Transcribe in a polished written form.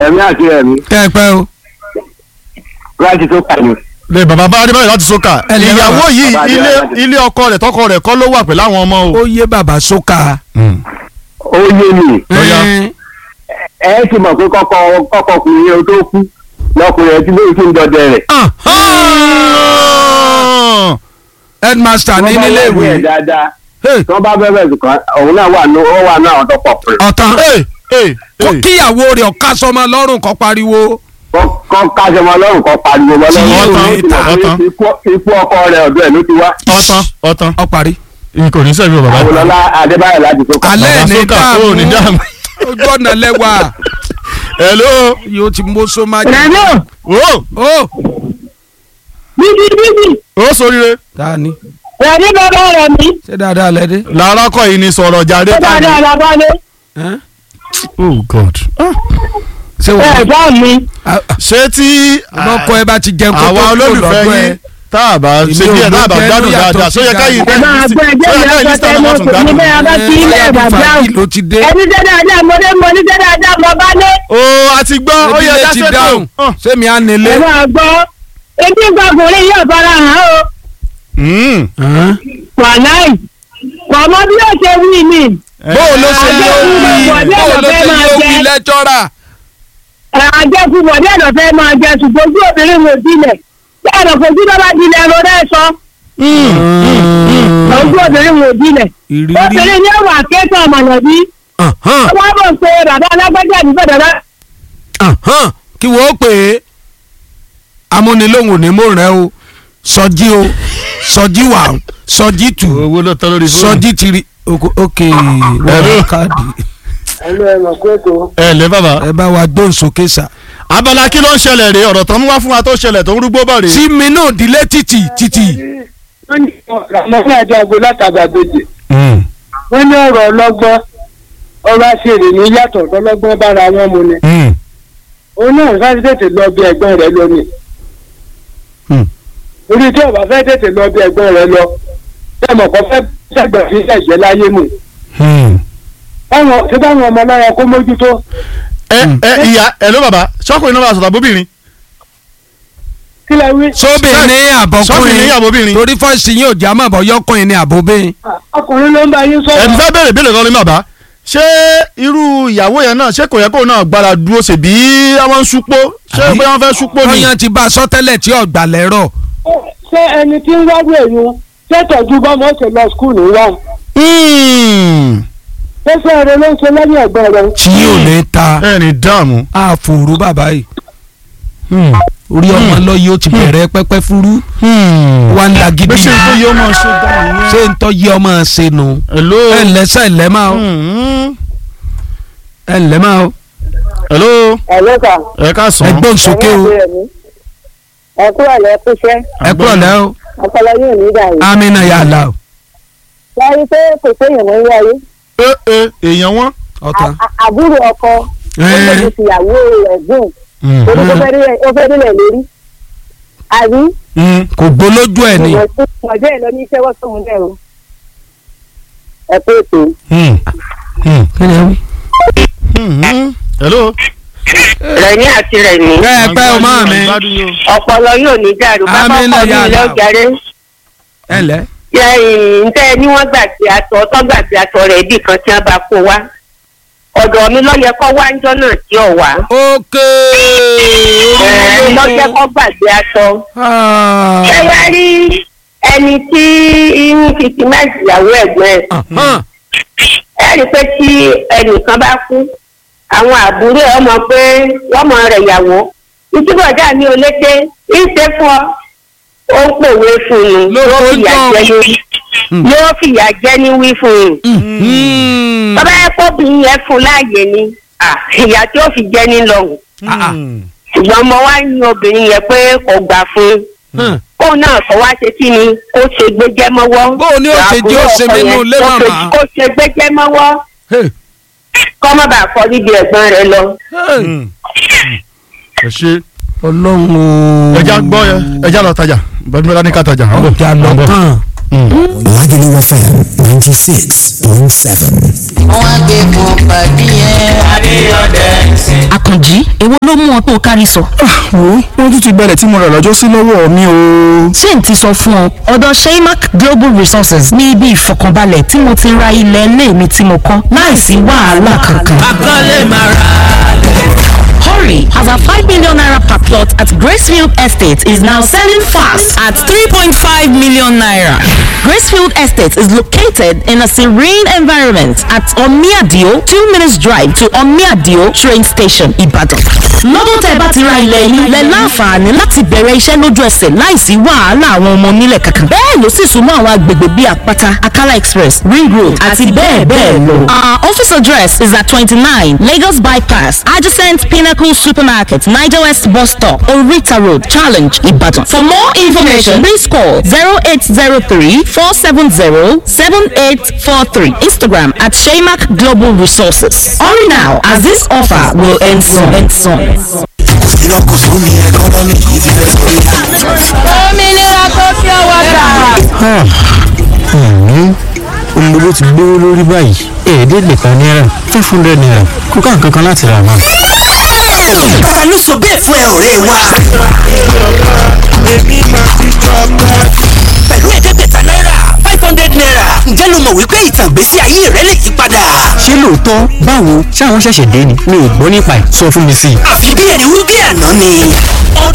ẹ̀mí àti ẹ̀mí. kẹ́ẹ̀pẹ́ o. láti tó kàní. lè bàbá bá adébáyọ̀ láti sókà ìyàwó yìí ilé ọkọ rẹ̀ tọkọ rẹ̀ kọ́ ló wà pẹ̀lú àwọn ọmọ o. ó yé bàbá sókà. ó yé mi. ẹ ti mọ̀ pé kọ́kọ́ kùnrin yẹn tó kú lọ́kùnrin ẹ̀ tí lóyún tí ń dọdẹ rẹ̀. headmaster ní nílé ìwé. tí wọ́n bá bẹ̀rẹ̀ kan òun náà wà ní àwọn tó pọ̀ pẹ̀lú. ọ̀tán kíyàwó rẹ̀ ọ̀ká sọmọ lọ́rùn kọ́ pariwo. kọ́ kájọmọ lọ́rùn kọ́ pariwo lọ́rùn. ikú ọkọ rẹ̀ ọ̀dọ̀ ẹ̀ ló ti wá. ọ̀tán ọ̀parí. kò ní sẹ́yìn bàbá. Àwòlọ́lá Adébáyọ̀ láti tó kà. alẹ́ ní dáàmú ojú ọ̀nà lẹ́wà. hello. yóò ti mú so máa jẹ. Rẹ̀mú. Bíbí. ó sóríire. dáàni. Rẹ̀mí bàbá rẹ̀ mí. ṣé dáadáa lẹ́dẹ́. lára kọ́ yìí ni sọ̀rọ̀ jáde. Ṣé dáadáa làbálẹ̀? oh god. ṣé wọ́n bá mi. ṣé tí ọkọ ẹ bá ti jẹun kó àwa tó kúrò olólùfẹ́ lọ́dọ̀ yín ẹ. tá a bá ṣe bí ẹ tá a bá gbádùn dáadáa sóyẹ káyìn ẹ máa gbọ́ ẹjẹ́ ìyá pẹ́tẹ́ mọ́ kò ní bẹ́ẹ̀ bá ti ilé ìbàdàn. ló ti dé. ẹni jẹ́ dáadáa mo ní jẹ́ dáadáa mo bá lé. o a ti gbọ́ ó yẹ ebi lè ti dáhùn sẹ́mi á nílé. ẹ máa gbọ́ ebi gbàgbọ́rin yóò fara hàn o. wàláì kọ̀mọ́ bí yóò ṣe wí ni. bóò ló ṣe yóò wí lẹ́tọ́rà. àjẹkù bọ̀dé ẹ̀dọ̀ fẹ́ máa jẹ ṣùgbọ́n ojú obìnrin wò dilẹ̀ tí ẹ̀dọ̀ fojú bá bá dilẹ̀ ẹ̀rọ rẹ̀ sọ. ojú obìnrin wò dilẹ̀ obìnrin ní ẹ̀wà akẹ́kọ̀ọ́ mọ̀lẹ́bí. wọ́n bọ̀ pé bàbá alágbájá ní bẹ̀rẹ̀ rẹ̀. kí wọ́n pè é amúnilóhùn ò ní mò rẹ o sọjí o sọjí wà o sọjí tù owó ló tán lórí fóònù. sọjí tiri ok wọ́n káàdì. ẹ lẹ bàbá. ẹ bá wa gbóhùn sókè sà. abala kí ló ń ṣẹlẹ̀ rè ọ̀rọ̀ tó ń wá fún wa tó ṣẹlẹ̀ tó ń rúgbó bọ̀ rè. tí mi náà dílé títì. wọ́n ní ọ̀rọ̀ àjọgbó látàgbàgbèjì. wọ́n ní ọ̀rọ̀ ọlọ́gbọ́n ọ̀rọ̀ àṣírí ní yàtọ̀ ọlọ́gbọ́n bára wọn mu ni. òun náà fẹ́ tètè lọ bí ẹ̀gbọ́n rẹ̀ lónìí. orí tí ọba fẹ́ tètè lọ bí ẹ̀gbọ́n rẹ̀ lọ tẹ̀mọ̀ kọ́ fẹ́ sẹ́gbẹ̀ fi ẹ̀jẹ̀ láyé mu. ṣé báwọn ọmọ lára kó mójútó. ìyá ẹ ló bàbá ṣọkùnrin náà bá sọ̀tà bóbìnrin. kí lẹ wí. sóbìnrin àbọ̀kùnrin torí fọ́ọ̀sì yín ò já mọ̀ bọ́ yọkùnrin ni àbóbìnrin. ọkùnrin ló ń bá yín sọ̀rọ̀. ẹ̀mí fẹ́ bèrè bèrè lọ́rin bàbá ṣé irú ìyàwó yẹn náà ṣé kò yẹ kó náà gbára dúró ṣe bí wọ́n ń súpó ṣé pé wọ́n fẹ́ súpó ni. ọyàn ti bá a sọ tẹ́lẹ̀ tí ọ̀gbà lẹ́rọ̀. ṣé ẹni tí ń wáwé èèyàn ṣé tọ́jú bọ́mọ ṣe lọ skul ní wá. ṣé ẹrẹ ló ń ṣe lẹ́yìn ẹ̀gbọ́n rẹ. tí yóò ní ta ẹni dààmú. àfòrú bàbá yìí orí ọmọ lọ́yìí ó ti bẹ̀rẹ̀ pẹ́pẹ́ fúrú wà ń la gidi. bẹ́sẹ̀ tó yẹ ọmọ ṣe dáhùn yẹn. ṣé ń tọ́ yẹ ọmọ ṣe nù. ẹ lẹ́sẹ̀ ẹ̀ lẹ́ máa o. ẹ lẹ́ máa o. hello. ẹ ká sàn. ẹ gbọ́n sókè o. ẹ kúrò lẹ́ kúṣẹ́. ẹ kúrò lẹ́ o. ọpọlọ yóò ní ìdàrú. amina yàrá o. wáyé pé kò séèyàn mọ́ wáyé. èèyàn wọn. àbúrò ọkọ ó lè fi ìyàwó rẹ̀ gùn. torí ó fẹ́ nílẹ̀ lórí. àbí. kò gbólójú ẹ̀ ni. ọjọ́ ẹ̀ lọ ní iṣẹ́ wọ́sọ̀mù náà o. ẹ pé ètò. hello. Rẹ̀mí àti Rẹ̀mí. ẹ pẹ́ o máa mi. ọpọlọ yóò ní dàrú bàbá ọkọ mi lọ́jàre. ẹ lẹ́. ǹtẹ́ ni wọ́n gbà tí aṣọ tó gbà tí aṣọ rẹ̀ ibì kan tí wọ́n bá kó wá. ọ̀dọ̀ mi lọ́yẹ kọ́ wá ńjọ́ náà tí ò wá. ókè. lọ́yẹ kọ́ gbàgbé aṣọ. ẹ wá rí ẹni tí inú fìtí mẹ́sì ìyàwó ẹ̀gbọ́n ẹ̀. ẹ rí i pé tí ẹnìkan bá kú àwọn àbúrò ọmọ pé wọ́n mọ rẹ̀ yàwó ìtúbọ̀dá mi ò lété ń ṣe fún ọ ó ń pòwe fún un yóò fìyà jẹ ní wí fún un bàbá ẹ kóbìnrin yẹn fún láàyè ni ìyà tí ó fi jẹ ní lọ́hùn ṣùgbọ́n mo wá ní obìnrin yẹn pé kò gbà fún un kó náà kó wá ṣe kí ni kó ṣe gbéjẹ́ mọ́wọ́ bó ni ó ṣe jẹ́ ó ṣe nínú ilé màmá kó ṣe gbéjẹ́ mọ́wọ́ kọ́ má bàa kọ́ níbi ẹ̀gbọ́n rẹ lọ. ẹ ṣe. ọlọ́run o. ẹja gbọ́ ẹja lọ tajà bẹ́ẹ̀ni ní ká tajà. ọjà lọ tán. Lagelu FM 96.7. wọ́n á gbé fún pàdé yẹn. Àkànjí èwo ló mú ọ tó kárí sọ. wo wọ́n tún ti gbalẹ̀ tí mo rà lọ́jọ́ sí lọ́wọ́ mi o. ṣé n ti sọ fún ọ ọ̀dọ̀ Sheimak Global Resources ní ibi ìfọkànbalẹ̀ tí mo ti ra ilẹ̀ ilé mi tí mo kọ́ láìsí wàhálà kankan. akọ́lé máa ra lẹ̀. Hurry, as our 5 million naira per plot at Gracefield Estate is now selling fast at 3.5 million naira. Gracefield Estate is located in a serene environment at Omiadio, 2 minutes drive to Omiadio train station, Ibadan. Lọ́dún tẹ́ bá ti ra ilẹ̀ yìí lẹ láǹfààní láti bẹ̀rẹ̀ iṣẹ́ lójú ẹsẹ̀ láìsí wàhálà àwọn ọmọ onílẹ̀ kankan. Bẹ́ẹ̀ ló sì súnmọ́ àwọn agbègbè bíi Àpáta, Akala Express, Ring Road àti bẹ́ẹ̀ bẹ́ẹ̀ lọ. Our office address is at 29 Lagos Bypass, adjacent Pinnacle Supermarket, Niger West Bus Stop, Orita Road, Challenge, Ibadan. For more information, please call 0803-470-7843. Instagram at Sheimak Global Resources. Hurry now, as this offer will end soon. òmìnira kò fi ọwọ́ gbà. olùdókòwò ti gbówó lórí báyìí ẹ̀ẹ́dẹ́gbẹ̀ta náírà 500 naira kó ká nǹkan kan láti rà náà. ta ló sọ bẹ́ẹ̀ fún ẹ ọ̀rẹ́ wa. pẹ̀lú ẹ̀ẹ́dẹ́gbẹ̀ta náírà 500 naira ǹjẹ́ ló mọ̀ wípé ìtàn ìgbésí ayé rẹ lè yí padà. ṣé lóòótọ́ báwo ṣáwọn ṣẹ̀ṣẹ̀ dé ni mi ò gbọ́ nípa ẹ̀ sọ fún mi sí i. àfi bí ẹni wí bí àná ni. ọdún